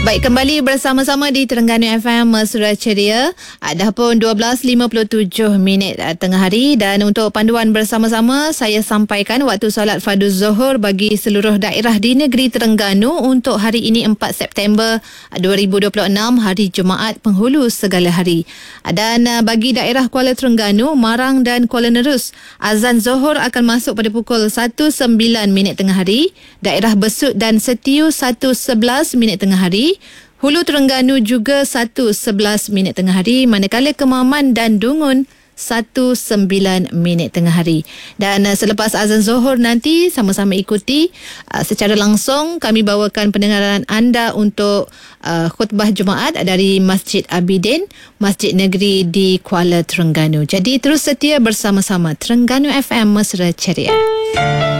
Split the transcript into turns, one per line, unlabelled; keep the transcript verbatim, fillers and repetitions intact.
Baik, kembali bersama-sama di Terengganu F M Mesra Ceria. Dah pun dua belas lima puluh tujuh minit tengah hari, dan untuk panduan bersama-sama saya sampaikan waktu solat fardu Zuhur bagi seluruh daerah di negeri Terengganu untuk hari ini empat September dua ribu dua puluh enam, hari Jumaat penghulu segala hari. Dan bagi daerah Kuala Terengganu, Marang dan Kuala Nerus, azan Zuhur akan masuk pada pukul satu sembilan minit tengah hari. Daerah Besut dan Setiu satu sebelas minit tengah hari. Hulu Terengganu juga satu sebelas minit tengah hari, manakala Kemaman dan Dungun satu sembilan minit tengah hari. Dan uh, selepas azan Zuhur nanti sama-sama ikuti uh, secara langsung kami bawakan pendengaran anda untuk uh, khutbah Jumaat dari Masjid Abidin, Masjid Negeri di Kuala Terengganu. Jadi terus setia bersama-sama Terengganu F M Mesra Ceria.